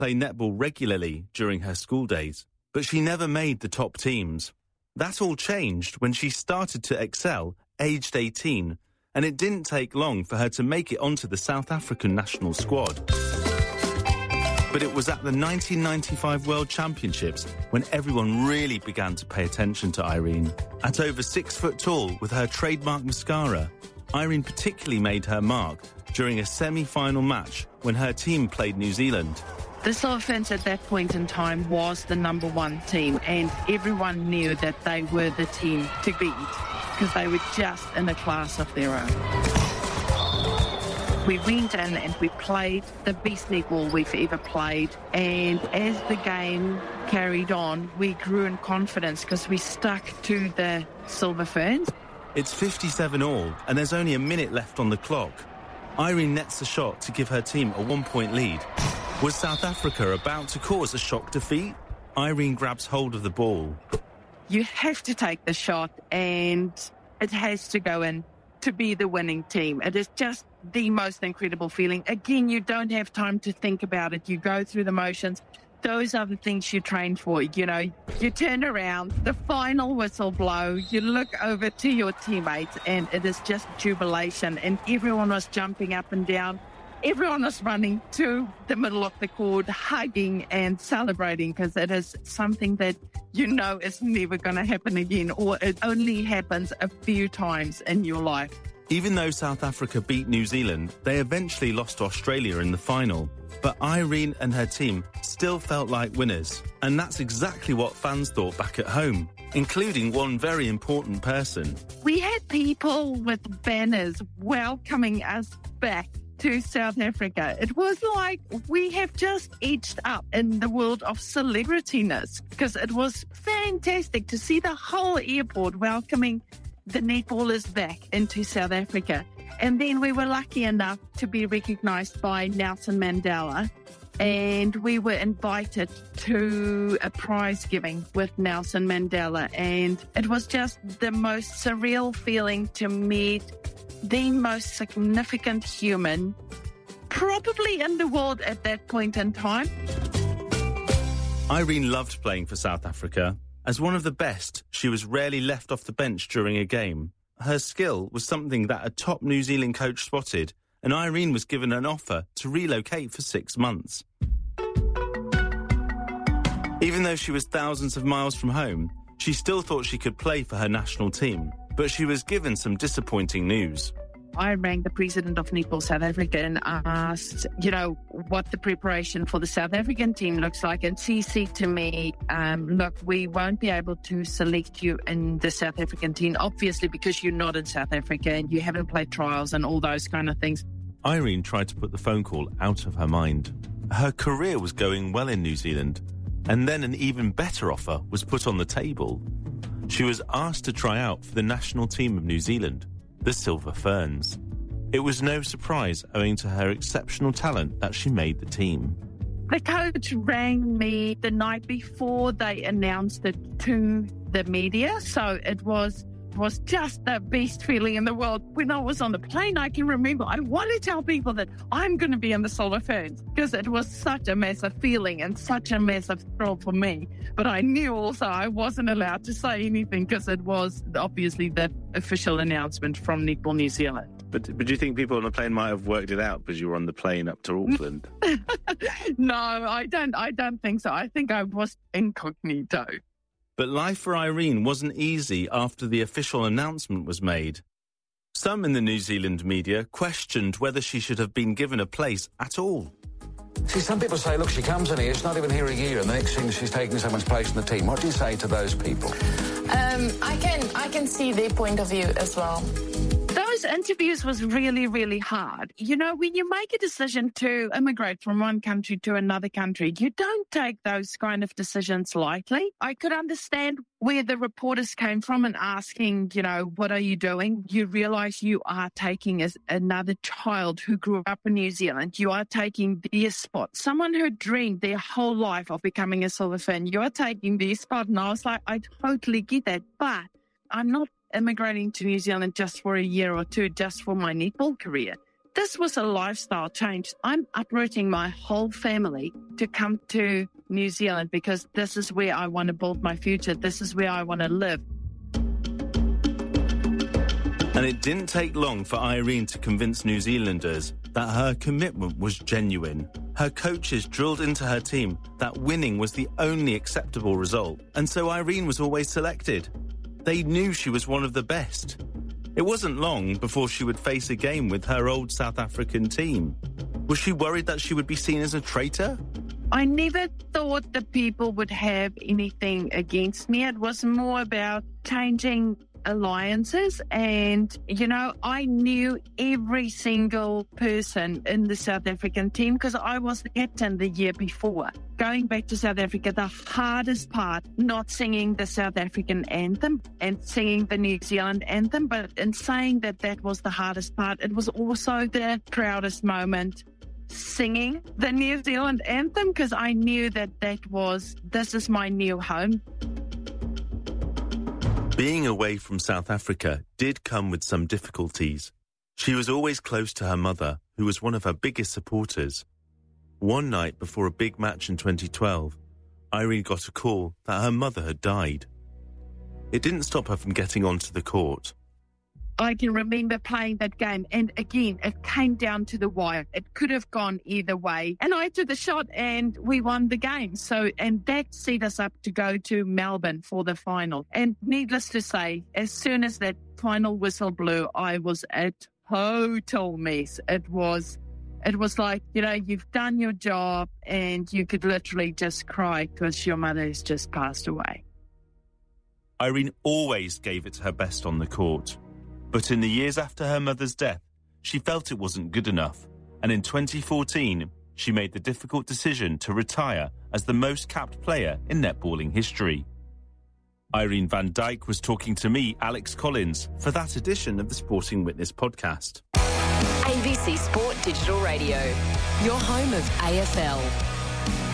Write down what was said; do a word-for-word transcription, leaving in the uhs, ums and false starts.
play netball regularly during her school days, but she never made the top teams. That all changed when she started to excel, aged eighteen, and it didn't take long for her to make it onto the South African national squad. But it was at the nineteen ninety-five World Championships when everyone really began to pay attention to Irene. At over six foot tall with her trademark mascara, Irene particularly made her mark during a semi-final match when her team played New Zealand. The Silver Ferns at that point in time was the number one team, and everyone knew that they were the team to beat because they were just in a class of their own. We went in and we played the best netball we've ever played, and as the game carried on, we grew in confidence because we stuck to the Silver Ferns. It's fifty-seven all, and there's only a minute left on the clock. Irene nets a shot to give her team a one-point lead. Was South Africa about to cause a shock defeat? Irene grabs hold of the ball. You have to take the shot, and it has to go in to be the winning team. It is just the most incredible feeling. Again, you don't have time to think about it. You go through the motions. Those are the things you train for. You know, you turn around, the final whistle blow, you look over to your teammates, and it is just jubilation. And everyone was jumping up and down. Everyone was running to the middle of the court, hugging and celebrating, because it is something that you know is never going to happen again, or it only happens a few times in your life. Even though South Africa beat New Zealand, they eventually lost to Australia in the final. But Irene and her team still felt like winners. And that's exactly what fans thought back at home, including one very important person. We had people with banners welcoming us back to South Africa. It was like we have just edged up in the world of celebrityness, because it was fantastic to see the whole airport welcoming the netballers back into South Africa. And then we were lucky enough to be recognised by Nelson Mandela, and we were invited to a prize giving with Nelson Mandela, and it was just the most surreal feeling to meet the most significant human probably in the world at that point in time. Irene loved playing for South Africa. As one of the best, she was rarely left off the bench during a game. Her skill was something that a top New Zealand coach spotted, and Irene was given an offer to relocate for six months. Even though she was thousands of miles from home, she still thought she could play for her national team. But she was given some disappointing news. I rang the president of Netball South Africa and asked, you know, what the preparation for the South African team looks like. And she said to me, um, look, we won't be able to select you in the South African team, obviously, because you're not in South Africa and you haven't played trials and all those kind of things. Irene tried to put the phone call out of her mind. Her career was going well in New Zealand, and then an even better offer was put on the table. She was asked to try out for the national team of New Zealand, the Silver Ferns. It was no surprise owing to her exceptional talent that she made the team. The coach rang me the night before they announced it to the media, so it was was just the best feeling in the world. When I was on the plane, I can remember I want to tell people that I'm going to be in the Silver Ferns, because it was such a massive feeling and such a massive thrill for me. But I knew also I wasn't allowed to say anything because it was obviously the official announcement from Netball New Zealand. But, but do you think people on the plane might have worked it out because you were on the plane up to Auckland? No, I don't. I don't think so. I think I was incognito. But life for Irene wasn't easy after the official announcement was made. Some in the New Zealand media questioned whether she should have been given a place at all. See, some people say, look, she comes in here, she's not even here a year, and the next thing she's taking someone's place in the team. What do you say to those people? Um, I can, I can see their point of view as well. Those interviews was really, really hard. You know, when you make a decision to immigrate from one country to another country, you don't take those kind of decisions lightly. I could understand where the reporters came from and asking, you know, what are you doing? You realize you are taking as another child who grew up in New Zealand. You are taking their spot. Someone who dreamed their whole life of becoming a Silver Fern, you are taking their spot. And I was like, I totally get that, but I'm not immigrating to New Zealand just for a year or two, just for my netball career. this was a lifestyle change. I'm uprooting my whole family to come to New Zealand because this is where I want to build my future. This is where I want to live. And it didn't take long for Irene to convince New Zealanders that her commitment was genuine. Her coaches drilled into her team that winning was the only acceptable result, and so Irene was always selected. They knew she was one of the best. It wasn't long before she would face a game with her old South African team. Was she worried that she would be seen as a traitor? I never thought the people would have anything against me. It was more about changing alliances, and you know, I knew every single person in the South African team because I was the captain the year before. Going back to South Africa, the hardest part, not singing the South African anthem and singing the New Zealand anthem, but in saying that that was the hardest part, it was also the proudest moment, singing the New Zealand anthem, because I knew that that was, this is my new home. Being away from South Africa did come with some difficulties. She was always close to her mother, who was one of her biggest supporters. One night before a big match in twenty twelve, Irene got a call that her mother had died. It didn't stop her from getting onto the court. I can remember playing that game, and again, it came down to the wire. It could have gone either way, and I took the shot and we won the game. So, and that set us up to go to Melbourne for the final. And needless to say, as soon as that final whistle blew, I was a total mess. It was, it was like, you know, you've done your job and you could literally just cry because your mother has just passed away. Irene always gave it her best on the court. But in the years after her mother's death, she felt it wasn't good enough. And in twenty fourteen, she made the difficult decision to retire as the most capped player in netballing history. Irene van Dijk was talking to me, Alex Collins, for that edition of the Sporting Witness podcast. A B C Sport Digital Radio, your home of A F L.